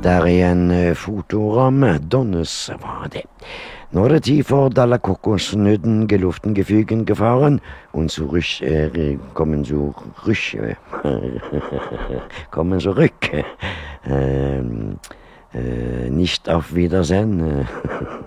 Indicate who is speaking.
Speaker 1: Der er en fotoramme. Donnes var det. Nå er det tid for Dalla Kokosnudden geluften gefügen gefahren und so rüsch, kommen so rüsch, kommen so rück. Nicht auf Wiedersehen.